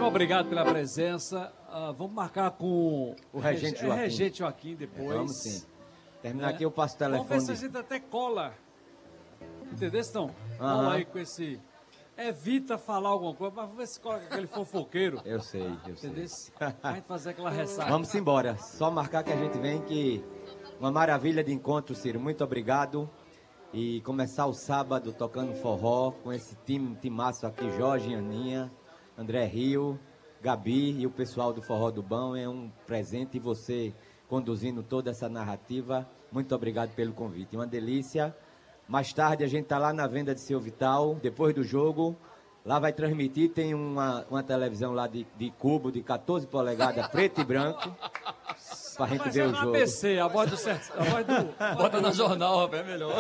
obrigado pela presença. Vamos marcar com o Regente Joaquim. Regente Joaquim depois. Vamos sim. Terminar aqui eu passo o telefone. Vamos ver se a gente até cola. Entendeu? Então, cola aí com esse... Evita falar alguma coisa, mas vamos ver se cola com aquele fofoqueiro. Eu sei. Entendeu? Pra gente fazer aquela ressaca. Vamos embora. Só marcar que a gente vem, que... Uma maravilha de encontro, Ciro. Muito obrigado. E começar o sábado tocando forró com esse timaço aqui, Jorge, Aninha, André Rio, Gabi e o pessoal do Forró do Bão. É um presente e você conduzindo toda essa narrativa. Muito obrigado pelo convite. Uma delícia. Mais tarde a gente tá lá na venda de Seu Vital, depois do jogo. Lá vai transmitir, tem uma televisão lá de cubo de 14 polegadas, preto e branco. Pra gente ver o jogo. ABC, a voz do certo. Bota no jornal, rapaz, é melhor.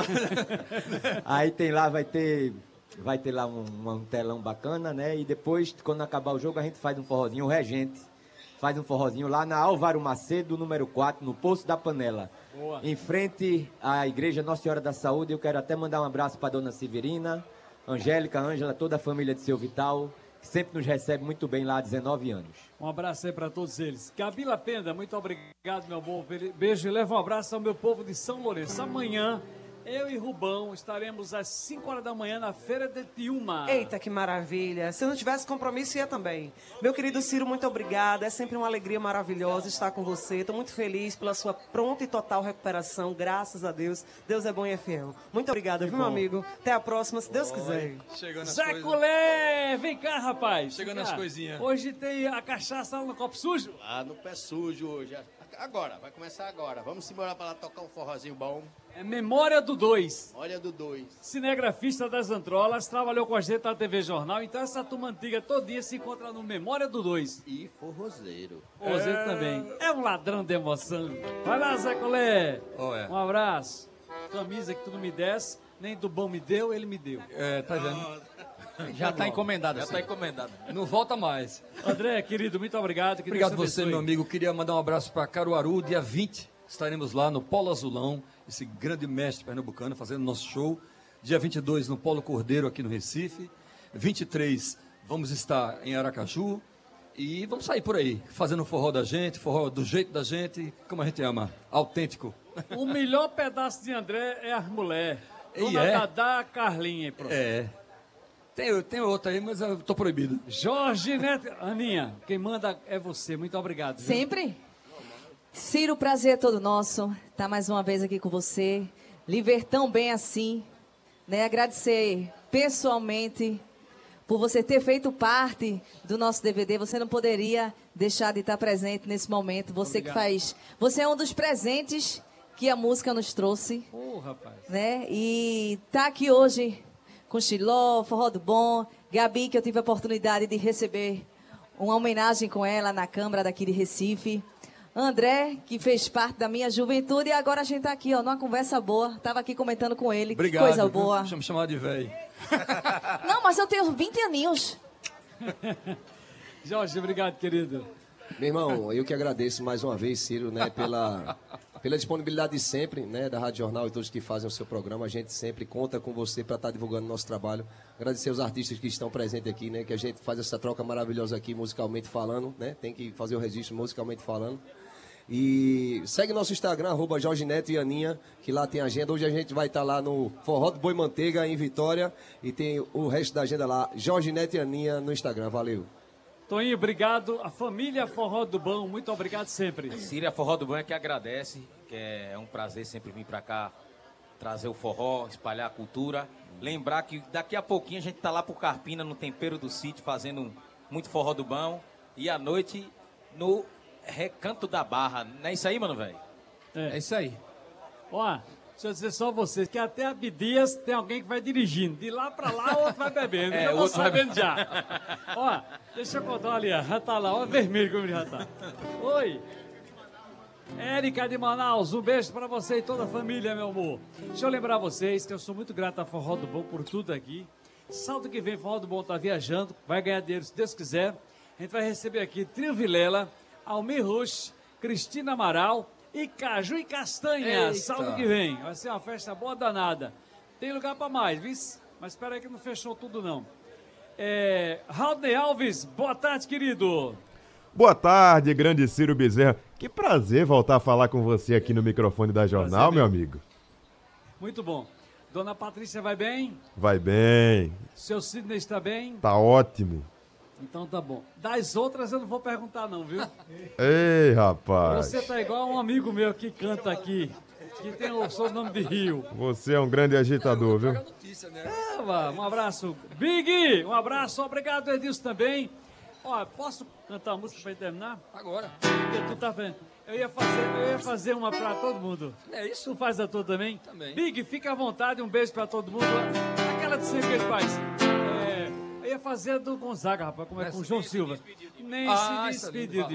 Aí tem lá, vai ter lá um telão bacana, né? E depois, quando acabar o jogo, a gente faz um forrozinho, o Regente faz um forrozinho lá na Álvaro Macedo, número 4, no Poço da Panela. Boa. Em frente à Igreja Nossa Senhora da Saúde. Eu quero até mandar um abraço pra dona Severina, Angélica, Ângela, toda a família de Seu Vital, que sempre nos recebe muito bem lá há 19 anos. Um abraço aí para todos eles. Gabi Lapenda, muito obrigado, meu bom. Beijo e leva um abraço ao meu povo de São Lourenço. Amanhã, eu e Rubão estaremos às 5 horas da manhã na Feira de Tiúma. Eita, que maravilha. Se eu não tivesse compromisso, ia também. Meu querido Ciro, muito obrigada. É sempre uma alegria maravilhosa estar com você. Estou muito feliz pela sua pronta e total recuperação. Graças a Deus. Deus é bom e é fiel. Muito obrigada, viu, meu amigo? Até a próxima, se Deus quiser. Zé Culé, vem cá, rapaz. Chegando as coisinhas. Hoje tem a cachaça lá no copo sujo. Ah, no pé sujo hoje. Agora, vai começar agora. Vamos embora para lá tocar um forrozinho bom. É Memória do 2. Olha do 2. Cinegrafista das Antrolas, trabalhou com a gente na TV Jornal, então essa turma antiga todinha se encontra no Memória do 2. E forrozeiro. Forrozeiro também. É um ladrão de emoção. Vai lá, Zé Colé. Um abraço. Camisa que tu não me desse, nem do bom me deu, ele me deu. Tá vendo? Já tá encomendado. Já tá encomendado. Não volta mais. André, querido, muito obrigado. Que Obrigado Deus você, abençoe. meu amigo. Queria mandar um abraço para Caruaru, dia 20. Estaremos lá no Polo Azulão, esse grande mestre pernambucano, fazendo nosso show. Dia 22 no Polo Cordeiro, aqui no Recife. 23 vamos estar em Aracaju. E vamos sair por aí, fazendo forró da gente, forró do jeito da gente, como a gente ama, autêntico. O melhor pedaço de André é as mulheres. Dona Dadá, Carlinha, pronto. Tem outra aí, mas eu tô proibido. Jorge Neto. Aninha, quem manda é você. Muito obrigado. Viu? Sempre? Ciro, o prazer é todo nosso. Estar mais uma vez aqui com você. Lhe ver tão bem assim. Né? Agradecer pessoalmente por você ter feito parte do nosso DVD. Você não poderia deixar de estar presente nesse momento. Você Obrigado. que faz. Você é um dos presentes que a música nos trouxe. Rapaz. Né? E tá aqui hoje com Chiló, Forró do Bom, Gabi, que eu tive a oportunidade de receber uma homenagem com ela na Câmara daqui de Recife. André, que fez parte da minha juventude, e agora a gente tá aqui, ó, numa conversa boa. Tava aqui comentando com ele. Obrigado. Que coisa boa. Deixa eu me chamar de velho. Não, mas eu tenho 20 aninhos. Jorge, obrigado, querido. Meu irmão, eu que agradeço mais uma vez, Ciro, né, pela disponibilidade de sempre, né, da Rádio Jornal e todos que fazem o seu programa. A gente sempre conta com você para estar divulgando o nosso trabalho. Agradecer aos artistas que estão presentes aqui, né, que a gente faz essa troca maravilhosa aqui, musicalmente falando, né, tem que fazer o registro musicalmente falando. E segue nosso Instagram, @Jorge Neto e Aninha, que lá tem agenda. Hoje a gente vai estar lá no Forró do Boi Manteiga, em Vitória, e tem o resto da agenda lá, Jorge Neto e Aninha no Instagram. Valeu. Toninho, obrigado. A família Forró do Bão, muito obrigado sempre. Síria Forró do Bão é que agradece, que é um prazer sempre vir pra cá trazer o forró, espalhar a cultura. Lembrar que daqui a pouquinho a gente tá lá pro Carpina, no Tempero do Sítio, fazendo muito Forró do Bão. E à noite no Recanto da Barra. Não é isso aí, mano, velho? É isso aí. Ó, deixa eu dizer só vocês, que até Abdias tem alguém que vai dirigindo. De lá pra lá, o outro vai bebendo. Eu tô sabendo já. Ó, deixa eu contar ali, ó. Já tá lá, ó, vermelho como ele já tá. Oi. Érica de Manaus, um beijo pra você e toda a família, meu amor. Deixa eu lembrar vocês que eu sou muito grato a Forró do Bom por tudo aqui. Sábado que vem, Forró do Bom tá viajando, vai ganhar dinheiro se Deus quiser. A gente vai receber aqui Trio Vilela, Almir Rush, Cristina Amaral e Caju e Castanha. Eita. Sábado que vem. Vai ser uma festa boa danada. Tem lugar pra mais, viu? Mas espera aí que não fechou tudo, não. Raudney Alves, boa tarde, querido. Boa tarde, grande Ciro Bezerra. Que prazer voltar a falar com você aqui no microfone da Jornal, meu amigo. Muito bom. Dona Patrícia vai bem? Vai bem. Seu Sidney está bem? Tá ótimo. Então tá bom. Das outras eu não vou perguntar não, viu? Ei, rapaz. Você tá igual um amigo meu que canta aqui, que tem o sobrenome de Rio. Você é um grande agitador, viu? Um abraço. Big, um abraço. Obrigado, Edilson, também. Ó, posso cantar uma música pra gente terminar? Agora. Porque tu tá vendo. Eu ia fazer uma pra todo mundo. É isso? Tu faz a tua também? Também. Big, fica à vontade, um beijo pra todo mundo. Aquela de sempre que ele faz. Eu ia fazer a do Gonzaga, rapaz, como é com o João Silva. Nem se despediu de